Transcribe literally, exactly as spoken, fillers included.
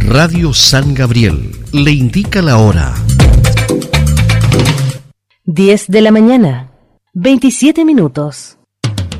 Radio San Gabriel le indica la hora. diez de la mañana, veintisiete minutos.